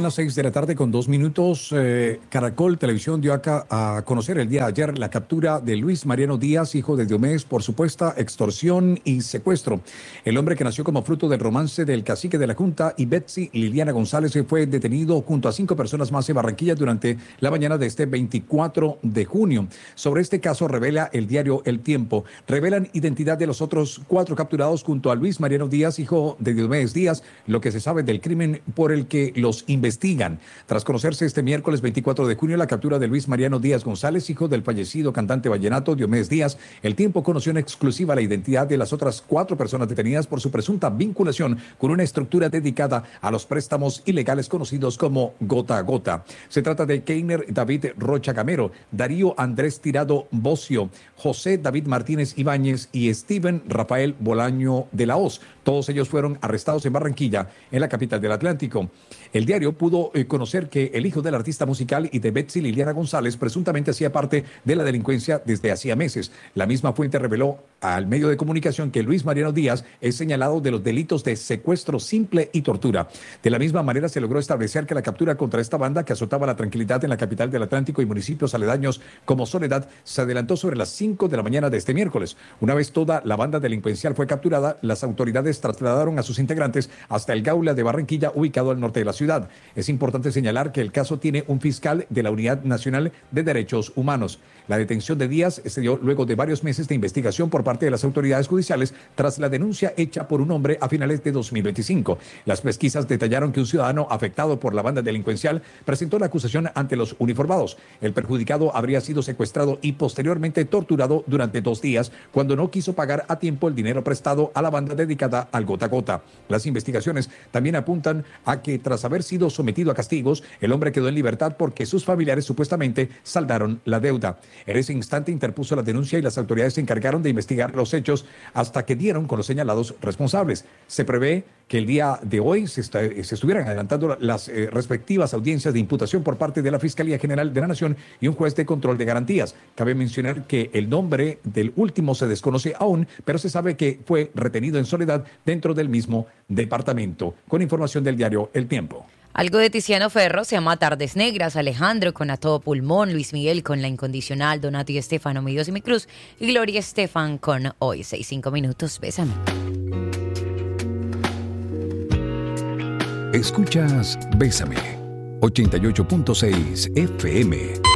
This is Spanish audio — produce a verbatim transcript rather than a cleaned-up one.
las seis de la tarde con dos minutos. Eh, Caracol Televisión dio acá a conocer el día de ayer la captura de Luis Mariano Díaz, hijo de Diomedes, por supuesta extorsión y secuestro. El hombre que nació como fruto del romance del cacique de la Junta y Betsy Liliana González fue detenido junto a cinco personas más en Barranquilla durante la mañana de este veinticuatro de junio. Sobre este caso revela el diario El Tiempo. Revelan identidad de los otros cuatro capturados junto a Luis Mariano Díaz, hijo de Diomedes Díaz, lo que se sabe del crimen por el que los investigan. Tras conocerse este miércoles veinticuatro de junio la captura de Luis Mariano Díaz González, hijo del fallecido cantante vallenato Diomedes Díaz, El Tiempo conoció en exclusiva la identidad de las otras cuatro personas detenidas por su presunta vinculación con una estructura dedicada a los préstamos ilegales conocidos como Gota a Gota. Se trata de Keiner David Rocha Gamero, Darío Andrés Tirado Bocio, José David Martínez Ibáñez y Steven Rafael Bolaño de la Hoz. Todos ellos fueron arrestados en Barranquilla, en la capital del Atlántico. El diario pudo eh, conocer que el hijo del artista musical y de Betsy Liliana González presuntamente hacía parte de la delincuencia desde hacía meses. La misma fuente reveló al medio de comunicación que Luis Mariano Díaz es señalado de los delitos de secuestro simple y tortura. De la misma manera se logró establecer que la captura contra esta banda que azotaba la tranquilidad en la capital del Atlántico y municipios aledaños como Soledad se adelantó sobre las cinco de la mañana de este miércoles. Una vez toda la banda delincuencial fue capturada, las autoridades trasladaron a sus integrantes hasta el Gaula de Barranquilla, ubicado al norte de la ciudad. Es importante señalar que el caso tiene un fiscal de la Unidad Nacional de Derechos Humanos. La detención de Díaz se dio luego de varios meses de investigación por parte de las autoridades judiciales tras la denuncia hecha por un hombre a finales de dos mil veinticinco. Las pesquisas detallaron que un ciudadano afectado por la banda delincuencial presentó la acusación ante los uniformados. El perjudicado habría sido secuestrado y posteriormente torturado durante dos días cuando no quiso pagar a tiempo el dinero prestado a la banda dedicada al Gota a Gota. Las investigaciones también apuntan a que tras haber sido sometido a castigos, el hombre quedó en libertad porque sus familiares supuestamente saldaron la deuda. En ese instante interpuso la denuncia y las autoridades se encargaron de investigar los hechos hasta que dieron con los señalados responsables. Se prevé que el día de hoy se, está, se estuvieran adelantando las eh, respectivas audiencias de imputación por parte de la Fiscalía General de la Nación y un juez de control de garantías. Cabe mencionar que el nombre del último se desconoce aún, pero se sabe que fue retenido en Soledad dentro del mismo departamento. Con información del diario El Tiempo. Algo de Tiziano Ferro se llama Tardes Negras, Alejandro con A Todo Pulmón, Luis Miguel con La Incondicional, Donato y Estefano, Mi Dios y Mi Cruz, y Gloria Estefan con Hoy, seis, cinco minutos, Bésame. Escuchas Bésame, ochenta y ocho punto seis F M.